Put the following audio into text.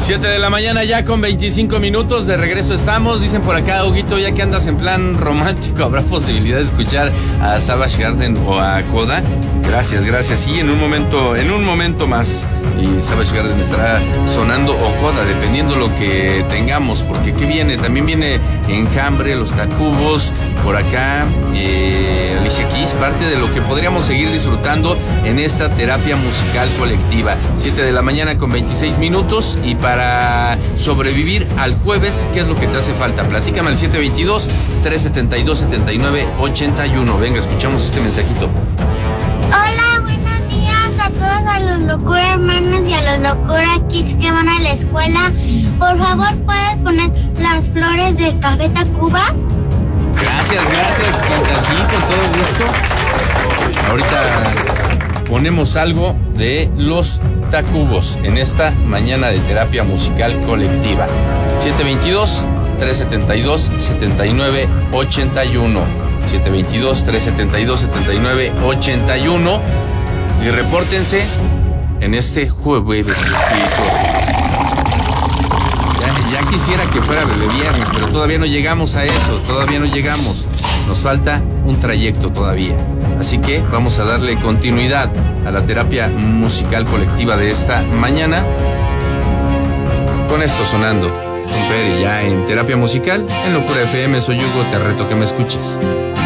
7 de la mañana ya con 25 minutos, de regreso estamos. Dicen por acá, Huguito, ya que andas en plan romántico, ¿habrá posibilidad de escuchar a Savage Garden o a Coda? Gracias. Sí, en un momento más. Y Savage Garden estará sonando, o Coda, dependiendo lo que tengamos, porque ¿qué viene? También viene Enjambre, Los Tacubos, por acá, Alicia Keys, parte de lo que podríamos seguir disfrutando en esta terapia musical colectiva. 7 de la mañana con 26 minutos, y para sobrevivir al jueves, ¿qué es lo que te hace falta? Platícame al 722-372-7981. Venga, escuchamos este mensajito. Hola, buenos días a todos, a los Locura Hermanos y a los Locura Kids que van a la escuela. Por favor, ¿puedes poner Las Flores de Café Tacuba? Gracias, sí, con todo gusto. Ahorita ponemos algo de Los Tacubos en esta mañana de terapia musical colectiva. 722-372-7981. 722-372-7981. Y repórtense en este jueves espirituoso. Ya quisiera que fuera Bebé Viernes, pero todavía no llegamos a eso, Nos falta un trayecto todavía. Así que vamos a darle continuidad a la terapia musical colectiva de esta mañana. Con esto sonando, con Peri ya en terapia musical, en Locura FM. Soy Hugo, te reto que me escuches.